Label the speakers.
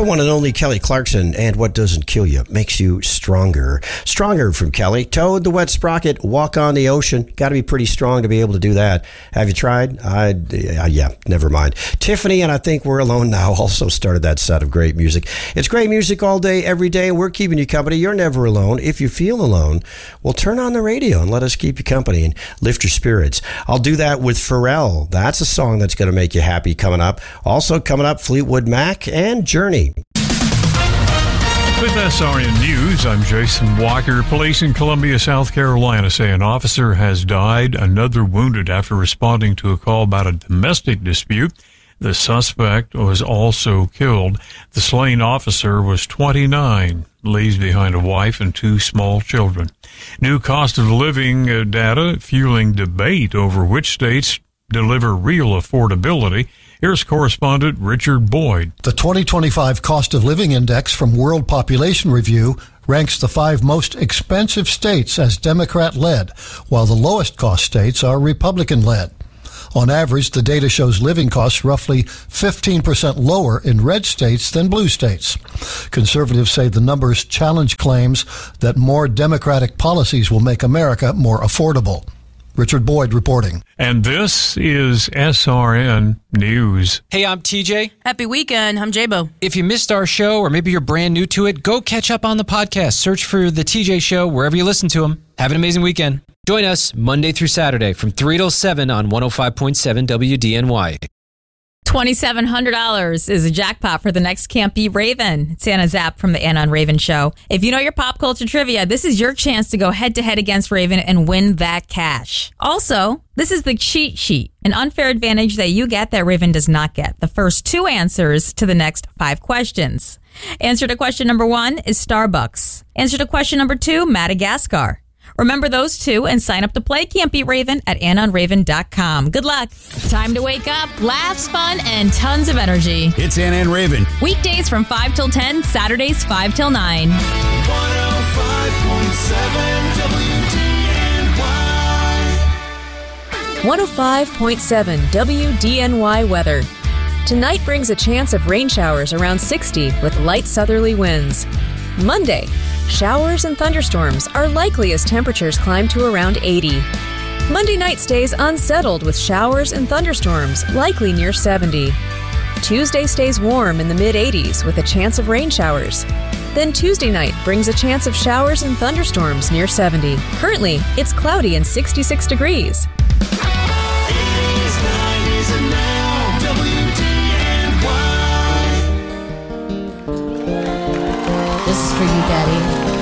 Speaker 1: the one and only Kelly Clarkson, and what doesn't kill you makes you stronger. Stronger from Kelly. Toad the Wet Sprocket, Walk on the Ocean. Got to be pretty strong to be able to do that. Have you tried? Yeah, never mind. Tiffany and I Think We're Alone Now also started that set of great music. It's great music all day, every day, and we're keeping you company. You're never alone. If you feel alone, well, turn on the radio and let us keep you company and lift your spirits. I'll do that with Pharrell. That's a song that's going to make you happy coming up. Also coming up, Fleetwood Mac and Journey.
Speaker 2: With SRN News, I'm Jason Walker. Police in Columbia, South Carolina say an officer has died, another wounded after responding to a call about a domestic dispute. The suspect was also killed. The slain officer was 29, leaves behind a wife and 2 small children. New cost of living data fueling debate over which states deliver real affordability. Here's correspondent Richard Boyd.
Speaker 3: The 2025 Cost of Living Index from World Population Review ranks the 5 most expensive states as Democrat-led, while the lowest cost states are Republican-led. On average, the data shows living costs roughly 15% lower in red states than blue states. Conservatives say the numbers challenge claims that more Democratic policies will make America more affordable. Richard Boyd reporting.
Speaker 2: And this is SRN News.
Speaker 4: Hey, I'm TJ.
Speaker 5: Happy weekend. I'm J-Bo.
Speaker 4: If you missed our show or maybe you're brand new to it, go catch up on the podcast. Search for The TJ Show wherever you listen to them. Have an amazing weekend. Join us Monday through Saturday from 3 till 7 on 105.7 WDNY.
Speaker 5: $2,700 is a jackpot for the next Can't Be Raven. It's Anna Zapp from the Anna and Raven Show. If you know your pop culture trivia, this is your chance to go head-to-head against Raven and win that cash. Also, this is the cheat sheet, an unfair advantage that you get that Raven does not get. The first 2 answers to the next 5 questions. Answer to question number 1 is Starbucks. Answer to question number 2, Madagascar. Remember those 2 and sign up to play Can't Beat Raven at AnnaandRaven.com. Good luck. Time to wake up, laughs, fun, and tons of energy.
Speaker 6: It's Anna and Raven.
Speaker 5: Weekdays from 5 till 10, Saturdays 5 till 9.
Speaker 6: 105.7 WDNY.
Speaker 7: 105.7 WDNY weather. Tonight brings a chance of rain showers around 60 with light southerly winds. Monday, showers and thunderstorms are likely as temperatures climb to around 80. Monday night stays unsettled with showers and thunderstorms likely near 70. Tuesday stays warm in the mid-80s with a chance of rain showers. Then Tuesday night brings a chance of showers and thunderstorms near 70. Currently, it's cloudy and 66 degrees.
Speaker 6: 80s, 90s, and now WDNY.
Speaker 5: This is for you, Daddy.